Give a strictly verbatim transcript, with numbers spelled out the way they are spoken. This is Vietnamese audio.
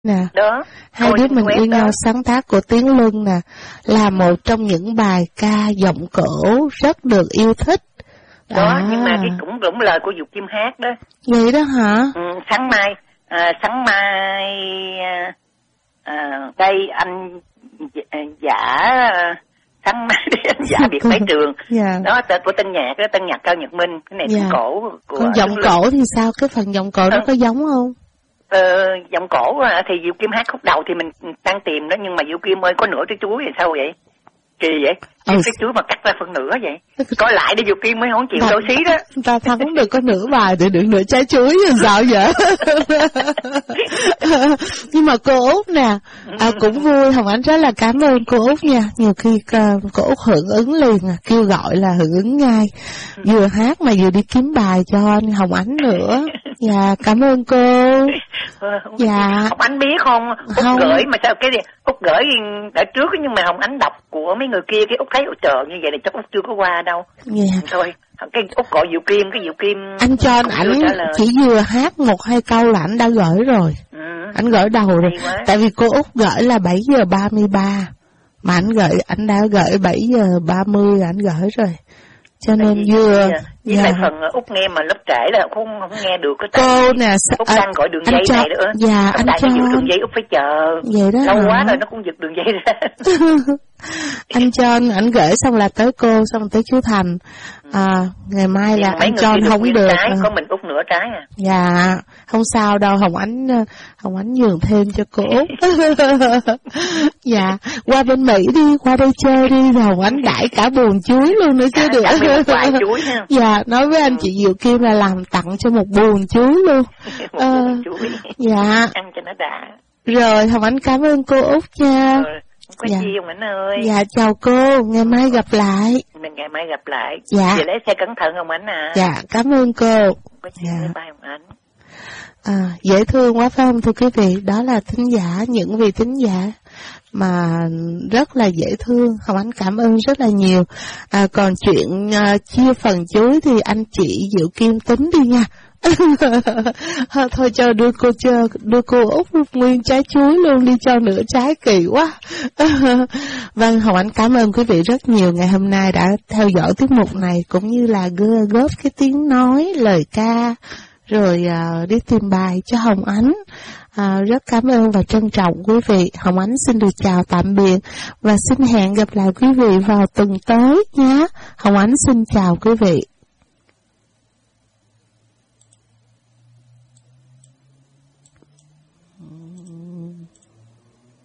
nè. Đó. Hai Thôi, đứa mình yêu đó. nhau sáng tác của Tiến Luân nè, là một trong những bài ca giọng cổ rất được yêu thích. Đó, à. nhưng mà cái cũng cũng lời của Diệu Kim hát đó. Vậy đó hả? Ừ, sáng mai, à, sáng mai à, đây anh giả sáng mai đi anh giả biệt mấy trường. Yeah. Đó tên của tân nhạc đó, tân nhạc Cao Nhật Minh, cái này Yeah. cổ của. Còn giọng cổ thì sao? Cái phần giọng cổ nó có giống không? Ờ, giọng cổ thì Diệu Kim hát khúc đầu thì mình đang tìm đó, nhưng mà Diệu Kim ơi có nửa trái chuối thì sao vậy? Kỳ vậy? Ừ. Cái chuối mà cắt ra phần nửa vậy? Coi lại đi Diệu Kim mới không chịu đâu xí đó. Ta thắng được có nửa bài để được nửa trái chuối thì sao vậy? Nhưng mà cô Út nè, à, cũng vui, Hồng Ánh rất là cảm ơn cô Út nha. Nhiều khi uh, cô Út hưởng ứng liền, à, kêu gọi là hưởng ứng ngay. Vừa hát mà vừa đi kiếm bài cho Hồng Ánh nữa. Dạ, cảm ơn cô. Dạ. Hồng Ánh biết không? Út không. Gửi mà sao cái gì? Út gửi đã trước nhưng mà Hồng Ánh đọc của mấy người kia cái Út thấy trời như vậy là chắc Út chưa có qua đâu. Dạ. Thôi, cái Út gọi Diệu Kim, cái Diệu Kim. Anh cho anh ảnh chỉ vừa hát một hai câu là anh đã gửi rồi. Ừ. Anh gửi đầu rồi. Tại vì cô Út gửi là bảy giờ ba mươi ba. Mà anh gửi, anh đã gửi bảy giờ ba mươi là anh gửi rồi. Cho nên vừa với lại phần Út nghe mà lớp trễ là không không nghe được cái cô nè. Út à, đang gọi đường dây cho, này nữa. Dạ anh cho đường dây Út phải chờ. Vậy đó lâu hả? quá rồi nó cũng giật đường dây ra. Anh cho anh gửi xong là tới cô, xong tới chú Thành. À, ngày mai là anh cho không được. Trái, có mình Út nửa trái à. Dạ, không sao đâu, Hồng Ánh Hồng Ánh nhường thêm cho cô Út. Dạ, qua bên Mỹ đi, qua đây chơi đi, Hồng Ánh đãi cả buồn chuối luôn nữa chứ được. Chuối ha. Dạ, nói với anh chị Diệu Kim là làm tặng cho một buồn chuối luôn. Một à, buồn chuối. Dạ. Ăn cho nó đã. Rồi, Hồng Ánh cảm ơn cô Út nha. Rồi. Có dạ. Gì Hồng Ánh ơi? Dạ chào cô, ngày mai gặp lại. Mình ngày mai gặp lại. Dạ. Chị lấy xe cẩn thận Hồng Ánh à. Dạ, cảm ơn cô. Có gì dạ. Bye Hồng Ánh. À, dễ thương quá phải không thưa quý vị? Đó là thính giả, những vị thính giả mà rất là dễ thương. Hồng Ánh cảm ơn rất là nhiều. À, còn chuyện uh, chia phần chuối thì anh chị Diệu Kim tính đi nha. Thôi cho đưa cô cho đưa cô Út nguyên trái chuối luôn đi, cho nửa trái kỳ quá. Vâng, Hồng Ánh cảm ơn quý vị rất nhiều ngày hôm nay đã theo dõi tiết mục này, cũng như là góp cái tiếng nói, lời ca, rồi uh, đi tìm bài cho Hồng Ánh. À, rất cảm ơn và trân trọng quý vị. Hồng Ánh xin được chào tạm biệt và xin hẹn gặp lại quý vị vào tuần tới nhé. Hồng Ánh xin chào quý vị.